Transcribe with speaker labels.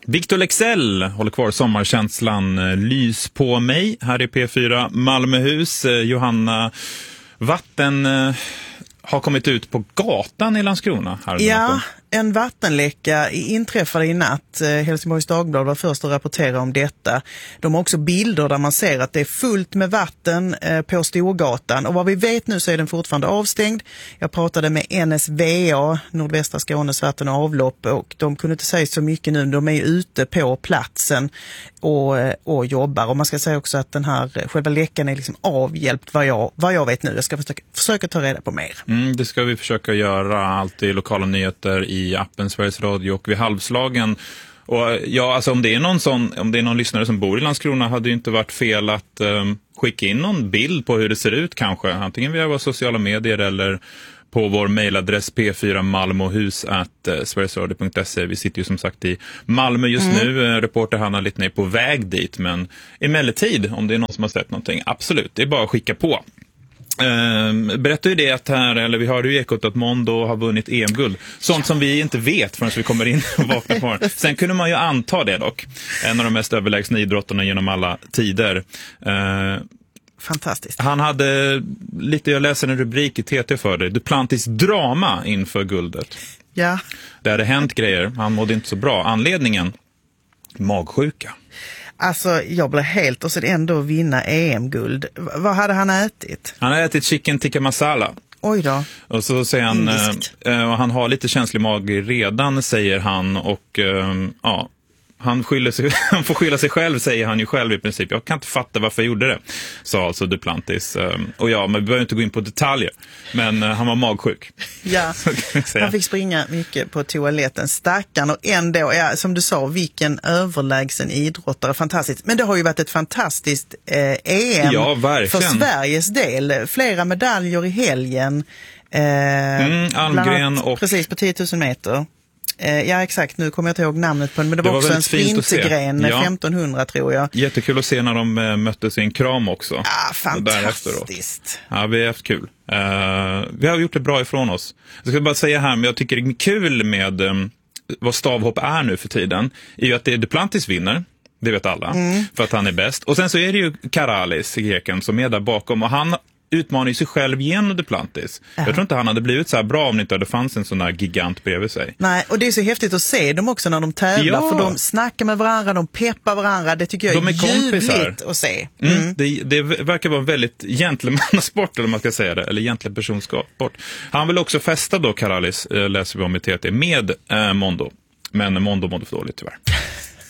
Speaker 1: Victor Lexell håller kvar sommarkänslan. Lys på mig. Här är P4 Malmöhus. Johanna, vatten har kommit ut på gatan i Landskrona.
Speaker 2: Ja, en vattenläcka inträffade i natt. Helsingborgs Dagblad var först att rapportera om detta. De har också bilder där man ser att det är fullt med vatten på Storgatan. Och vad vi vet nu så är den fortfarande avstängd. Jag pratade med NSVA, Nordvästra Skånes vatten och avlopp, och de kunde inte säga så mycket nu. De är ju ute på platsen och jobbar. Och man ska säga också att den här själva läckan är liksom avhjälpt vad jag vet nu. Jag ska försöka ta reda på mer.
Speaker 1: Det ska vi försöka göra, alltid lokala nyheter i appen Sveriges Radio och vid halvslagen. Och ja, alltså om det är någon lyssnare som bor i Landskrona hade ju inte varit fel att skicka in någon bild på hur det ser ut kanske. Antingen via våra sociala medier eller på vår mejladress p4malmohus@sverigesradio.se. Vi sitter ju som sagt i Malmö just nu. Reporter Hanna Littner är på väg dit, men emellertid, om det är någon som har sett någonting, absolut, det är bara att skicka på. Berättar ju det att vi hörde ju i Ekot att Mondo har vunnit EM-guld. Sånt som vi inte vet förrän vi kommer in och vaknar på morgonen. Sen kunde man ju anta det dock. En av de mest överlägsna idrottarna genom alla tider.
Speaker 2: Fantastiskt.
Speaker 1: Han hade lite, jag läser en rubrik i TT för dig, Duplantis drama inför guldet.
Speaker 2: Ja.
Speaker 1: Det hade hänt grejer, han mådde inte så bra. Anledningen? Magsjuka.
Speaker 2: Alltså, jag blev helt och så ändå vinna EM-guld. Vad hade han ätit?
Speaker 1: Han hade ätit chicken tikka masala.
Speaker 2: Oj då.
Speaker 1: Och så säger han, han har lite känslig mage redan, säger han. Och han får skylla sig själv, säger han ju själv i princip. Jag kan inte fatta varför jag gjorde det, sa alltså Duplantis. Och ja, men vi behöver inte gå in på detaljer. Men han var magsjuk.
Speaker 2: Ja, han fick springa mycket på toaletten. Stackarn, och ändå, som du sa, vilken överlägsen idrottare. Fantastiskt. Men det har ju varit ett fantastiskt EM för Sveriges del. Flera medaljer i helgen.
Speaker 1: Almgren och...
Speaker 2: Precis, på 10 000 meter. Ja, exakt. Nu kommer jag inte ihåg namnet på den, men det var också en sprintgren, 1500 tror jag.
Speaker 1: Jättekul att se när de möttes i en kram också.
Speaker 2: Ja, fantastiskt.
Speaker 1: Ja, vi har haft kul. Vi har gjort det bra ifrån oss. Jag ska bara säga här, men jag tycker det är kul med vad stavhopp är nu för tiden, är ju att det är Duplantis vinner. Det vet alla, för att han är bäst. Och sen så är det ju Karalis, greken, som är där bakom, och han utmanar sig själv genom Duplantis. Jag tror inte han hade blivit så här bra om det inte hade fanns en sån här gigant bredvid sig.
Speaker 2: Nej, och det är så häftigt att se dem också när de tävlar, för de snackar med varandra, de peppar varandra. Det tycker jag är ljuvligt att se.
Speaker 1: Det verkar vara en väldigt gentlemannasport, eller man ska säga det, eller gentlepersonskapsport. Han vill också festa då, Karalis, läser vi om i TT, med Mondo. Men Mondo mådde för dåligt tyvärr.